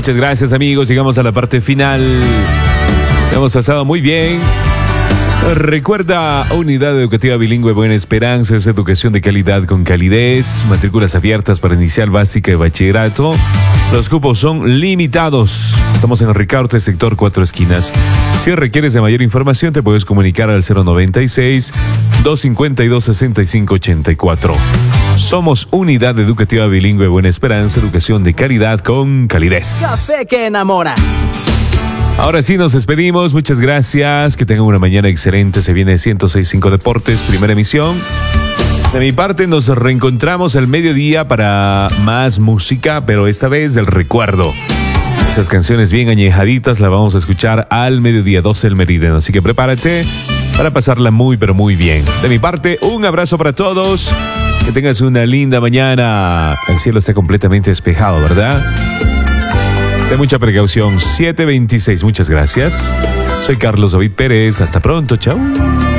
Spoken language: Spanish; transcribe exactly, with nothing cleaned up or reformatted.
Muchas gracias, amigos. Llegamos a la parte final. Hemos pasado muy bien. Recuerda, Unidad Educativa Bilingüe Buena Esperanza es educación de calidad con calidez. Matrículas abiertas para inicial, básica y bachillerato. Los cupos son limitados. Estamos en Ricaurte, sector Cuatro Esquinas. Si requieres de mayor información, te puedes comunicar al cero noventa y seis, doscientos cincuenta y dos, sesenta y cinco ochenta y cuatro. Somos Unidad Educativa Bilingüe Buena Esperanza, educación de calidad con calidez. Café que enamora. Ahora sí nos despedimos, muchas gracias, que tengan una mañana excelente. Se viene ciento seis punto cinco Deportes, primera emisión. De mi parte nos reencontramos al mediodía para más música, pero esta vez del recuerdo. Esas canciones bien añejaditas las vamos a escuchar al mediodía doce del meridiano, así que prepárate para pasarla muy pero muy bien. De mi parte, un abrazo para todos, que tengas una linda mañana. El cielo está completamente despejado, ¿verdad? De mucha precaución. siete veintiséis, muchas gracias. Soy Carlos David Pérez. Hasta pronto, chao.